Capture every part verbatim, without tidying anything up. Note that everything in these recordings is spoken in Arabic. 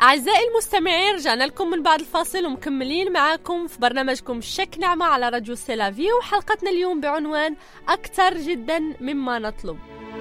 أعزائي المستمعين، رجعنا لكم من بعد الفاصل ومكملين معاكم في برنامجكم شك نعمة على راديو سيلافي، وحلقتنا اليوم بعنوان أكثر جدا مما نطلب.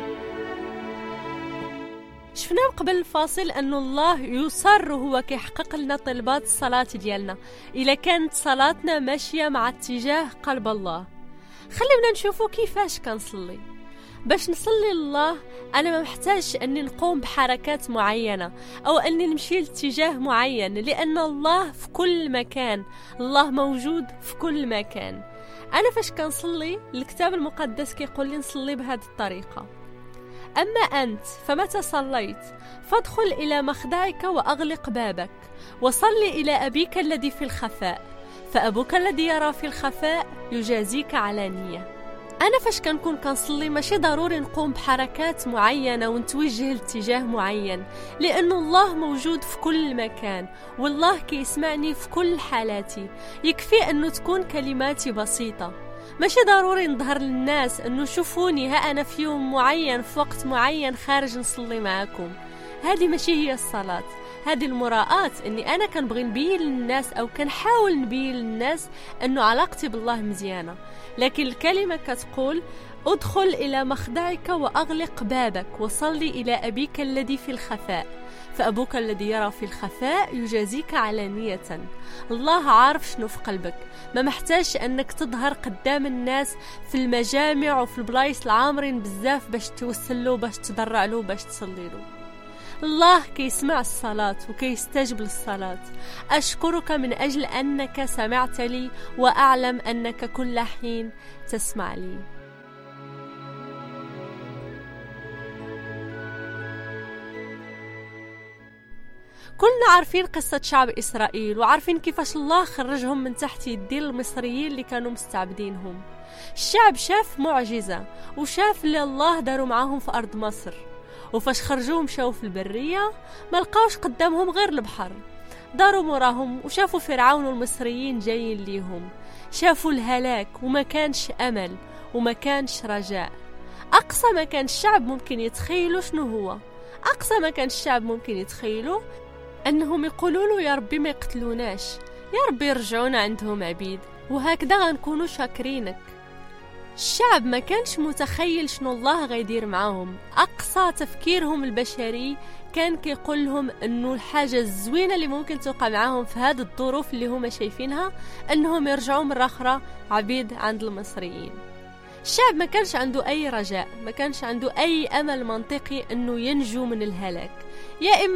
شفنا قبل الفاصل أن الله يصر هو كيحقق لنا طلبات الصلاة ديالنا إذا كانت صلاتنا ماشية مع اتجاه قلب الله. خلينا نشوفوا كيفاش كنصلي. باش نصلي لله أنا ما محتاج أني نقوم بحركات معينة أو أني نمشي لاتجاه معين، لأن الله في كل مكان، الله موجود في كل مكان. أنا فاش كنصلي الكتاب المقدس كيقول لي نصلي بهذه الطريقة: أما أنت فمتى صليت فادخل إلى مخدعك وأغلق بابك وصلي إلى أبيك الذي في الخفاء، فأبوك الذي يرى في الخفاء يجازيك علانية. أنا فاش كنكون كنصلي ماشي ضروري نقوم بحركات معينة ونتوجه لاتجاه معين، لأن الله موجود في كل مكان والله كيسمعني في كل حالاتي. يكفي أنه تكون كلماتي بسيطة، ماشي ضروري نظهر للناس أنه شوفوني ها أنا في يوم معين في وقت معين خارج نصلي معاكم. هذه ماشي هي الصلاة، هذه المراءة، أني أنا كنبغي نبين للناس أو كنحاول نبين للناس أنه علاقتي بالله مزيانة. لكن الكلمة كتقول: ادخل إلى مخدعك وأغلق بابك وصلي إلى أبيك الذي في الخفاء، فأبوك الذي يرى في الخفاء يجازيك علانية. الله عارف شنو في قلبك، ما محتاج أنك تظهر قدام الناس في المجامع وفي البلايص العامرين بزاف باش توصل له، باش تضرع له، باش تصلي له. الله كيسمع الصلاة وكيستجب للصلاة. أشكرك من أجل أنك سمعت لي وأعلم أنك كل حين تسمع لي. كلنا عارفين قصة شعب إسرائيل وعارفين كيفاش الله خرجهم من تحت يدين المصريين اللي كانوا مستعبدينهم. الشعب شاف معجزة وشاف اللي الله داروا معاهم في أرض مصر، وفاش خرجوا مشاو في البرية ما لقاوش قدامهم غير البحر. داروا موراهم وشافوا فرعون والمصريين جايين ليهم، شافوا الهلاك وما كانش أمل وما كانش رجاء. أقصى ما كان الشعب ممكن يتخيلوا شنو هو، أقصى ما كان الشعب ممكن يتخيلوا أنهم يقولوا له: يا ربي ما يقتلوناش، يا ربي يرجعونا عندهم عبيد وهكذا غنكونوا شاكرينك. الشعب ما كانش متخيل شنو الله غيدير معاهم. أقصى تفكيرهم البشري كان كيقول لهم أنه الحاجة الزوينة اللي ممكن توقع معاهم في هذه الظروف اللي هم شايفينها أنهم يرجعوا مرة أخرى عبيد عند المصريين. الشعب ما كانش عنده أي رجاء، ما كانش عنده أي أمل منطقي أنه ينجو من الهلاك. يا إما